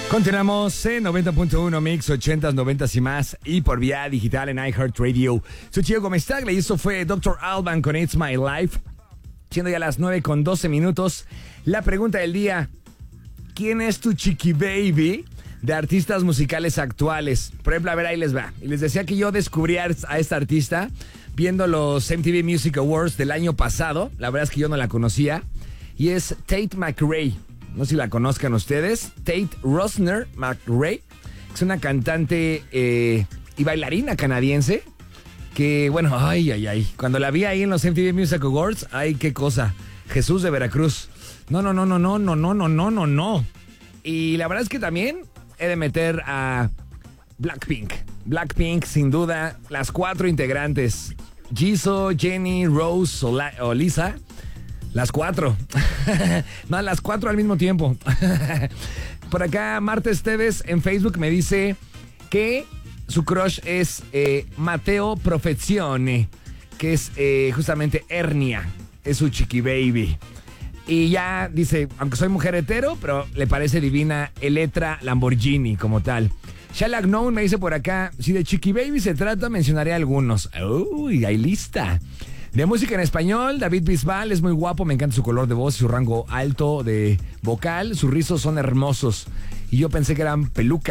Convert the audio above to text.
Continuamos en 90.1 Mix, 80s, 90s y más, y por vía digital en iHeartRadio. Soy Chico Comestaglia y esto fue Dr. Alban con It's My Life. Siendo ya las 9:12. La pregunta del día: ¿quién es tu chiqui baby de artistas musicales actuales? Por ejemplo, a ver, ahí les va. Y les decía que yo descubrí a esta artista viendo los MTV Music Awards del año pasado. La verdad es que yo no la conocía. Y es Tate McRae. No sé si la conozcan ustedes. Tate Rosner McRae. Es una cantante y bailarina canadiense. Que, bueno, ay. Cuando la vi ahí en los MTV Music Awards, ay, qué cosa. Jesús de Veracruz. No. Y la verdad es que también he de meter a Blackpink. Blackpink, sin duda, las 4 integrantes. Jisoo, Jennie, Rose o Lisa. Las 4. No, las 4 al mismo tiempo. Por acá, Marta Esteves en Facebook me dice que su crush es Matteo Profezione, que es justamente Hernia. Es su chiqui baby. Y ya dice, aunque soy mujer hetero, pero le parece divina Elettra Lamborghini como tal. Shalak Known me dice por acá, si de chiqui baby se trata, mencionaré algunos. Uy, hay lista. De música en español, David Bisbal es muy guapo, me encanta su color de voz y su rango alto de vocal. Sus rizos son hermosos. Y yo pensé que eran pelucas.